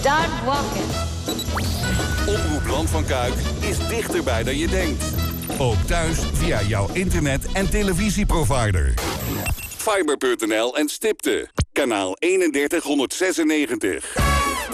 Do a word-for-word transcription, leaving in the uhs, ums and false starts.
Start walking. Omroep Land van Kuik is dichterbij dan je denkt. Ook thuis via jouw internet- en televisieprovider. Fiber punt n l en Stipte. Kanaal eenendertig honderdzesennegentig.